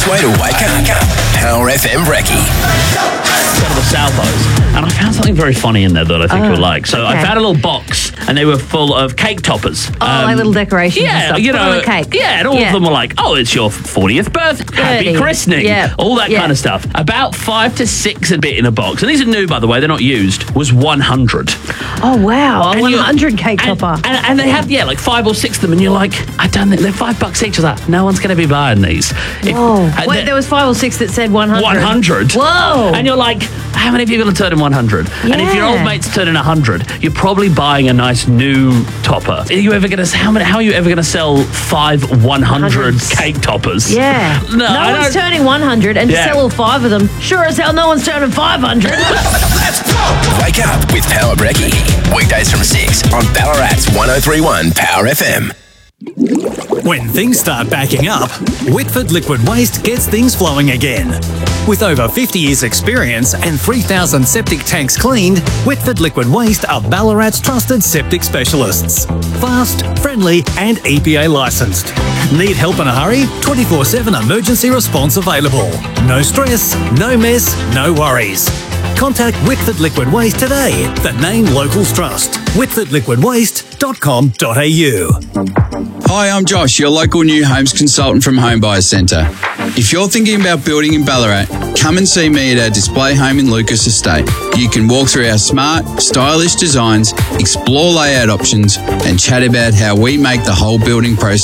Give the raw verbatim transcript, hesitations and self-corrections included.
best way to wake up. Power F M Brekkie. Go to the Salvos, and I found something very funny in there that I think Oh, you'll like. So okay. I found a little box, and they were full of cake toppers. Oh, like little decorations and Yeah, stuff. you Put know, on a cake. yeah, and all Yeah. of them were like, "Oh, it's your fortieth birthday, happy thirty. christening," Yeah. all that Yeah. kind of stuff. About five to six a bit in a box, and these are new, by the way. They're not used. Was one hundred. Oh, wow. And one you- hundred cake and, topper. And, and they have, yeah, like five or six of them, and you're like, I don't think they're five bucks each. I was like, no one's going to be buying these. If- Whoa. uh, Wait, they're- there was five or six that said one hundred. one hundred. Whoa. And you're like, how many people are turning one hundred? And if your Yeah. old mate's turning one hundred, you're probably buying a nice new topper. Are you ever going to, how many, how are you ever going to sell five one hundred Hundreds. cake toppers? Yeah. No, no I one's don't- turning one hundred, and Yeah. to sell all five of them, sure as hell no one's turning five hundred. Let's go! Wake up with Power Brekkie. Weekdays from six on Ballarat's one oh three point one Power F M. When things start backing up, Whitford Liquid Waste gets things flowing again. With over fifty years experience and three thousand septic tanks cleaned, Whitford Liquid Waste are Ballarat's trusted septic specialists. Fast, friendly and E P A licensed. Need help in a hurry? twenty-four seven emergency response available. No stress, no mess, no worries. Contact Whitford Liquid Waste today. The name locals trust. whitford liquid waste dot com dot a u. Hi, I'm Josh, your local new homes consultant from Home Buyers Centre. If you're thinking about building in Ballarat, come and see me at our display home in Lucas Estate. You can walk through our smart, stylish designs, explore layout options, and chat about how we make the whole building process